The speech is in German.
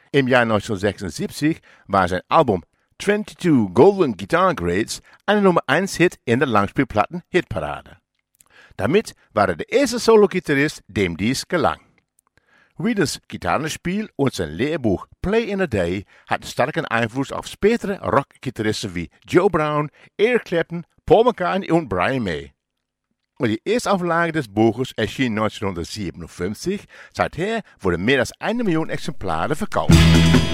Im Jahr 1976 war sein Album 22 Golden Guitar Grades eine Nummer 1 Hit in der Langspielplatten-Hitparade. Damit war er der erste Solo-Gitarrist, dem dies gelang. Whedons Gitarrenspiel und sein Lehrbuch Play in a Day hatten starken Einfluss auf spätere Rock-Gitarristen wie Joe Brown, Eric Clapton, Paul McCartney und Brian May. Und die Erstauflage des Buches erschien 1957. Seither wurden mehr als 1 Million Exemplare verkauft.